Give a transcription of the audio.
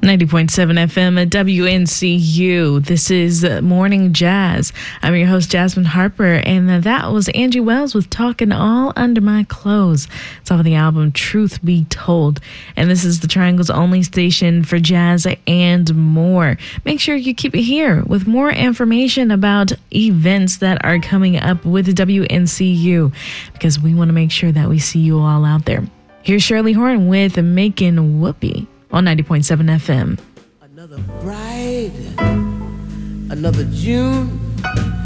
90.7 FM at WNCU. This is Morning Jazz. I'm your host, Jasmine Harper, and that was Angie Wells with Talking All Under My Clothes. It's off of the album Truth Be Told. And this is the Triangle's only station for jazz and more. Make sure you keep it here with more information about events that are coming up with WNCU, because we want to make sure that we see you all out there. Here's Shirley Horn with Making Whoopee on 90.7 FM. Another bride, another June.